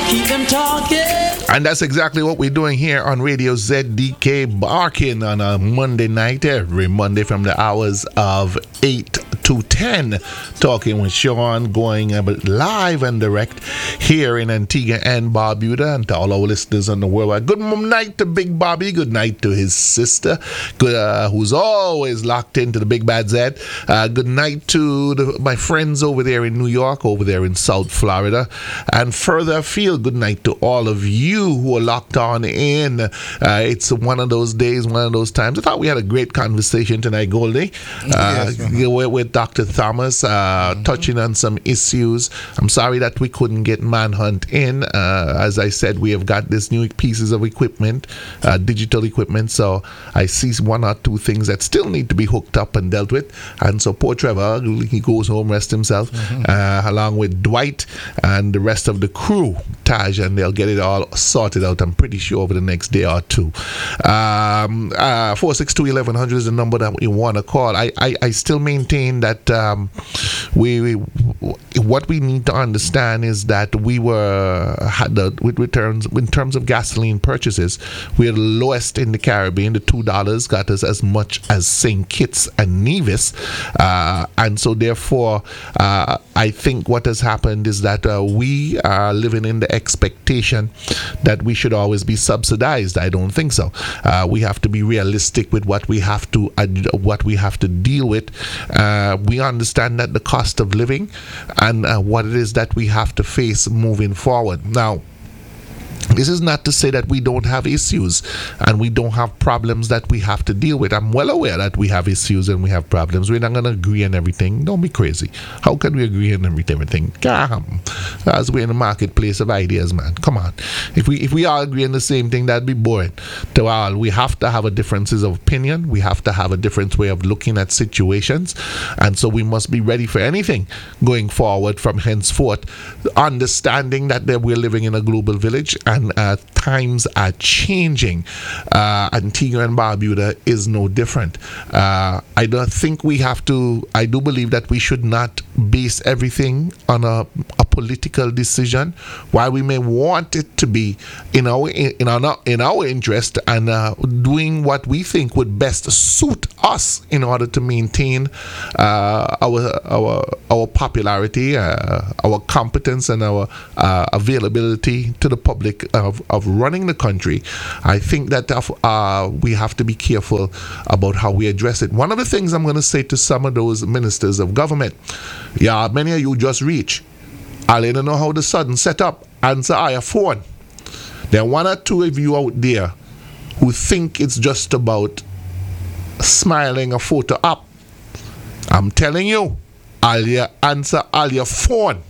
keep them talking. And that's exactly what we're doing here on Radio ZDK Barking on a Monday night, every Monday from the hours of 8 to 10. Talking with Sean, going live and direct here in Antigua and Barbuda, and to all our listeners on the world. Good night to Big Bobby. Good night to his sister, who's always locked into the Big Bad Z. Good night to my friends over there in New York, over there in South Florida, and further afield. Good night to all of you who are locked on in. It's one of those days, one of those times. I thought we had a great conversation tonight, Goldie, with Dr. Thomas, touching on some issues. I'm sorry that we couldn't get Manhunt in. As I said, we have got this new pieces of equipment, digital equipment, so I see one or two things that still need to be hooked up and dealt with. And so poor Trevor, he goes home, rest himself, along with Dwight and the rest of the crew, Taj, and they'll get it all sorted out, I'm pretty sure, over the next day or two. 462-1100 is the number that you want to call. I still maintain that what we need to understand is that we with in terms of gasoline purchases, we're the lowest in the Caribbean. The $2 got us as much as St. Kitts and Nevis, and so therefore I think what has happened is that we are living in the expectation that we should always be subsidized. I don't think so. We have to be realistic with what we have to deal with. We understand that the cost of living and what it is that we have to face moving forward. Now, this is not to say that we don't have issues and we don't have problems that we have to deal with. I'm well aware that we have issues and we have problems. We're not going to agree on everything. Don't be crazy. How can we agree on everything? As we're in a marketplace of ideas, man. Come on. If we all agree on the same thing, that'd be boring to all. We have to have a differences of opinion. We have to have a different way of looking at situations. And so we must be ready for anything going forward from henceforth, understanding that we're living in a global village and times are changing. Antigua and Barbuda is no different. I don't think we have to. I do believe that we should not base everything on a political decision. While we may want it to be in our interest and doing what we think would best suit us in order to maintain our popularity, our competence, and our availability to the public of running the country. I think that we have to be careful about how we address it. One of the things I'm going to say to some of those ministers of government, many of you just reach. I don't know how the sudden set up, answer your phone. There are one or two of you out there who think it's just about smiling a photo up. I'm telling you, all your answer all your phone.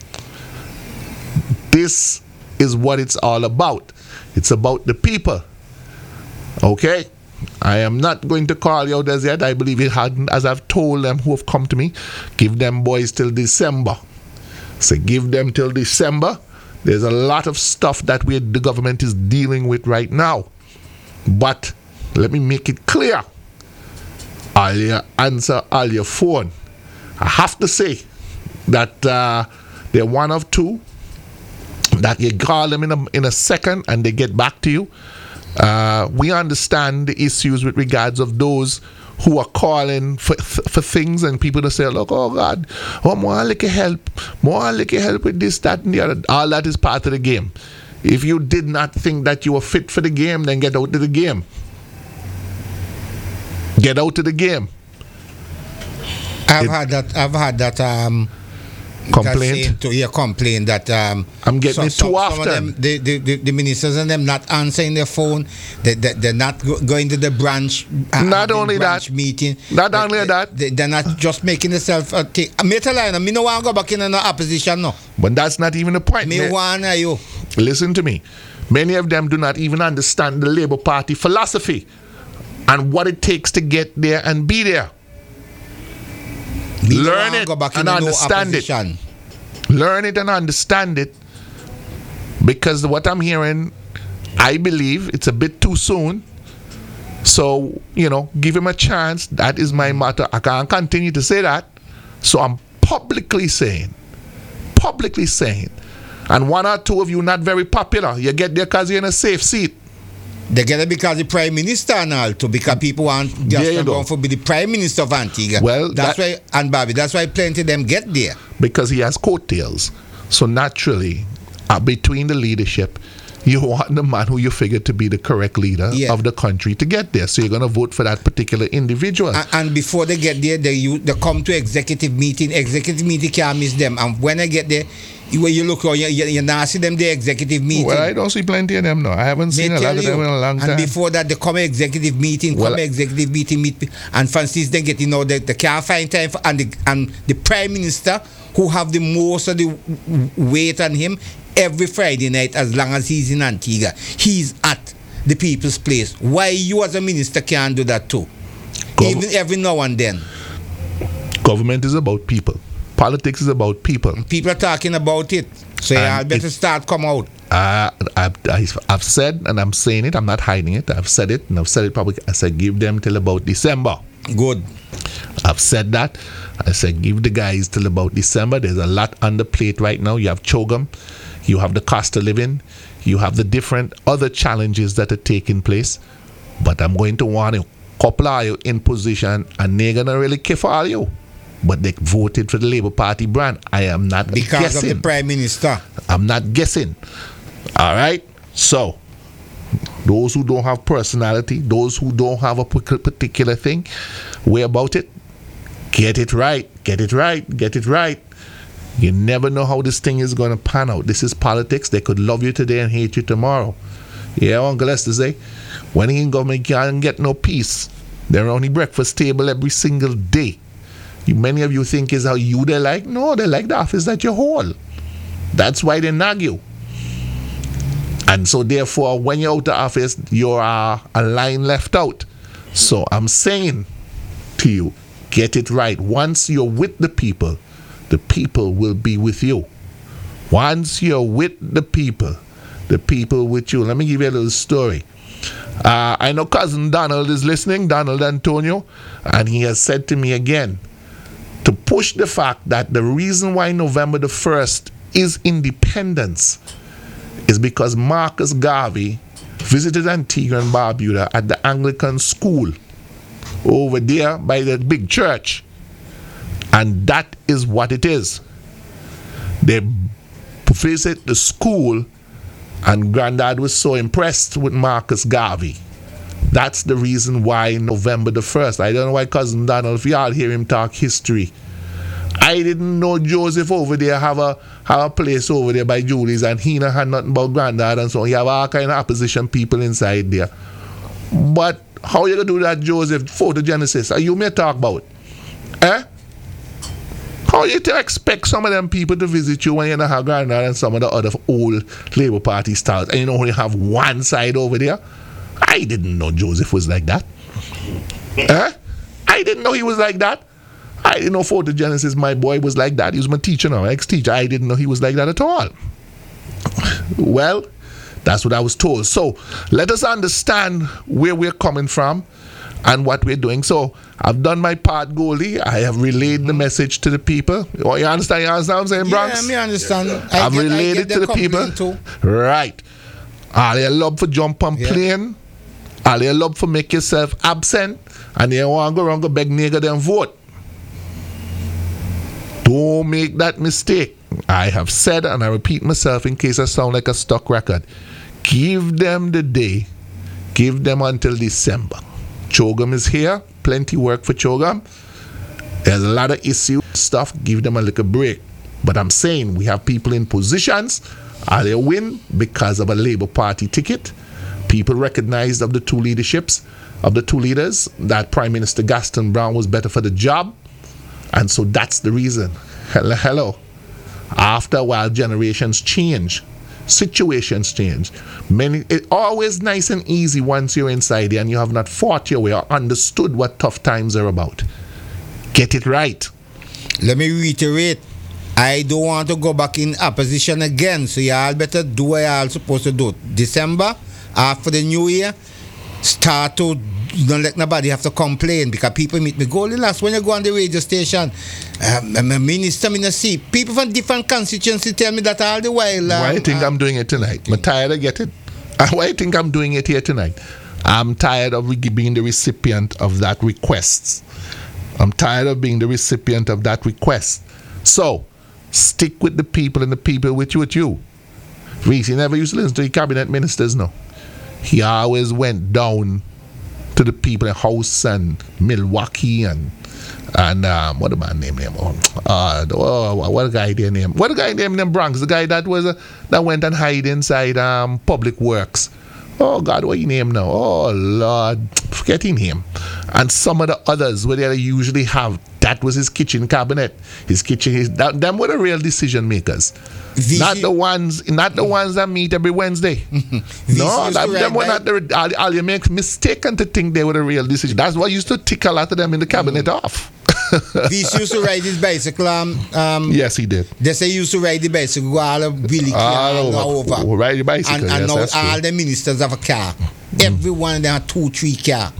This is what it's all about. It's about the people. Okay? I am not going to call you out as yet. I believe it hadn't, as I've told them who have come to me, give them boys till December. So give them till December. There's a lot of stuff that the government is dealing with right now. But let me make it clear. All your answer, all your phone. I have to say that they're one of two that you call them in a second and they get back to you. We understand the issues with regards of those who are calling for things and people to say, look, oh God, more like help with this, that, and the other. All that is part of the game. If you did not think that you were fit for the game, then get out of the game. Get out of the game. I've had that complaint. Complaint that I'm getting it too often. Some of them, the ministers and them not answering their phone. They're not going to the branch. Not only branch that. Meeting. Not only that. They're not just making themselves a thing. Me tell you, me no want to go back in an opposition no. But that's not even the point. Me want you. Listen to me. Many of them do not even understand the Labour Party philosophy and what it takes to get there and be there. Learn it and understand it. Learn it and understand it. Because what I'm hearing, I believe it's a bit too soon. So, give him a chance. That is my motto. I can't continue to say that. So I'm publicly saying And one or two of you not very popular. You get there because you're in a safe seat. They get it because the Prime Minister and all too, because people want just going to be the Prime Minister of Antigua. Well, that's why, and Bobby, that's why plenty of them get there. Because he has coattails. So naturally, between the leadership, you want the man who you figure to be the correct leader of the country to get there. So you're going to vote for that particular individual. And before they get there, they come to executive meeting. Executive meeting can't miss them. And when they get there, when you look, you not see them the executive meeting. Well, I don't see plenty of them now. I haven't seen a lot of them in a long time. And before that, they come executive meeting, meet. And Francis then get, they can't find time for, and the Prime Minister, who have the most of the weight on him, every Friday night, as long as he's in Antigua, he's at the people's place. Why you as a minister can't do that too? Even every now and then. Government is about people. Politics is about people. People are talking about it. So I better start come out. I've said, and I'm saying it, I'm not hiding it. I've said it, and I've said it publicly. I said give them till about December. Good. I've said that. I said give the guys till about December. There's a lot on the plate right now. You have CHOGM. You have the cost of living. You have the different other challenges that are taking place. But I'm going to want a couple of you in position, and they're going to really care for all you. But they voted for the Labour Party brand. I am not because guessing. Because of the Prime Minister. I'm not guessing. All right? So, those who don't have personality, those who don't have a particular thing, way about it, get it right. Get it right. Get it right. You never know how this thing is going to pan out. This is politics. They could love you today and hate you tomorrow. Yeah, Uncle Lester say, when he in government can't get no peace. They're on the breakfast table every single day. Many of you think is how you they like. No, they like the office that you hold. That's why they nag you. And so therefore, when you're out of office, you are a line left out. So I'm saying to you, get it right. Once you're with the people will be with you. Once you're with the people with you. Let me give you a little story. I know cousin Donald is listening, Donald Antonio, and he has said to me again, to push the fact that the reason why November the 1st is independence is because Marcus Garvey visited Antigua and Barbuda at the Anglican school over there by the big church. And that is what it is. They visit the school, and Granddad was so impressed with Marcus Garvey. That's the reason why November the 1st. I don't know why cousin Donald, if y'all hear him talk history. I didn't know Joseph over there have a place over there by Julie's, and he not had nothing about Granddad, and so he have all kind of opposition people inside there. But how you gonna do that, Joseph? Photogenesis, are you may talk about? How you to expect some of them people to visit you when you don't have Granddad and some of the other old Labour Party stars, and you only have one side over there? I didn't know Joseph was like that. I didn't know he was like that. I didn't know Photogenesis, my boy, was like that. He was my teacher now, ex-teacher. I didn't know he was like that at all. Well, that's what I was told. So let us understand where we're coming from and what we're doing. So I've done my part, Goldie. I have relayed the message to the people. Oh, you understand? You understand what I'm saying, Bronx? Yeah, I understand. I've relayed it to the people. Too. Right. All you love for jump on plane. All you love for make yourself absent. And you want to go around go beg nigger then vote. Don't make that mistake. I have said, and I repeat myself in case I sound like a stuck record, give them the day. Give them until December. CHOGM is here. Plenty work for CHOGM. There's a lot of issue stuff. Give them a little break. But I'm saying we have people in positions. Are they win because of a Labour Party ticket? People recognized of the two leaderships, of the two leaders, that Prime Minister Gaston Brown was better for the job. And so that's the reason. Hello. After a while, generations change. Situations change. It's always nice and easy once you're inside there and you have not fought your way or understood what tough times are about. Get it right. Let me reiterate. I don't want to go back in opposition again. So y'all better do what y'all supposed to do. December, after the new year, start to don't let nobody have to complain, because people meet me go, last when you go on the radio station, I'm a minister, I see people from different constituencies tell me that all the while. Why do you think I'm doing it tonight? I'm tired of getting. Why do you think I'm doing it here tonight? I'm tired of being the recipient of that request. I'm tired of being the recipient of that request. So, stick with the people and the people with you. Reese, he never used to listen to the cabinet ministers, no. He always went down to the people in House and Milwaukee and what the man name him? What the guy there name? What the guy named in Bronx? The guy that went and hide inside Public Works. Oh God, what you name now? Oh Lord, forgetting him. And some of the others where they usually have, that was his kitchen cabinet. Them were the real decision makers. Not the ones that meet every Wednesday. No, them were not the. All you make mistaken to think they were the real decision. That's what used to tick a lot of them in the cabinet off. This used to ride his bicycle. Yes, he did. They say he used to ride the bicycle, go all of Billy all over. Ride the bicycle. And yes, now all the ministers have a car. Every one of them have 2-3 car.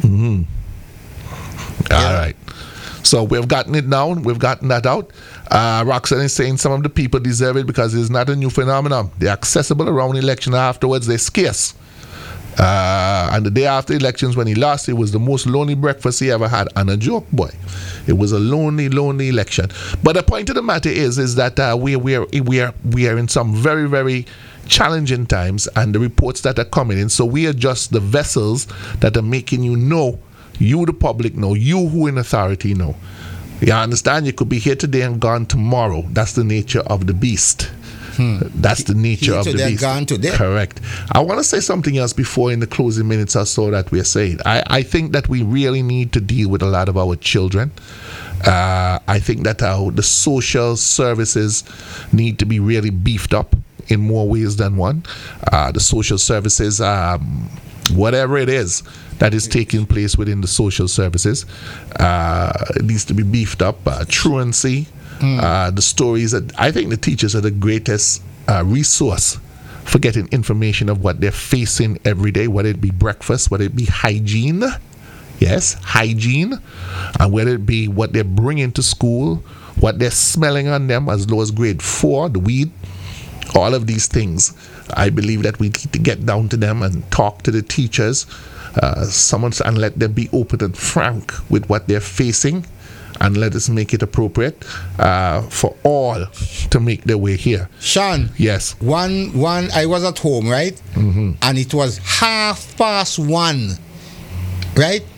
All right. So we've gotten it down. We've gotten that out. Roxanne is saying some of the people deserve it because it's not a new phenomenon. They're accessible around election. Afterwards, they're scarce. And the day after elections, when he lost, it was the most lonely breakfast he ever had. And a joke, boy. It was a lonely, lonely election. But the point of the matter is that we are in some very, very challenging times, and the reports that are coming in. So we are just the vessels that are making you know. You, the public, know. You who in authority know. You understand? You could be here today and gone tomorrow. That's the nature of the beast. That's the nature of the beast. Gone today. Correct. I want to say something else before in the closing minutes or so that we're saying. I think that we really need to deal with a lot of our children. I think that the social services need to be really beefed up in more ways than one. The social services, whatever it is that is taking place within the social services, it needs to be beefed up. Truancy, the stories that I think the teachers are the greatest resource for getting information of what they're facing every day, whether it be breakfast, whether it be hygiene, yes, hygiene, and whether it be what they're bringing to school, what they're smelling on them as low as grade 4, the weed, all of these things. I believe that we need to get down to them and talk to the teachers, and let them be open and frank with what they're facing, and let us make it appropriate for all to make their way here. Sean. Yes. One. I was at home, right? And it was 1:30, right?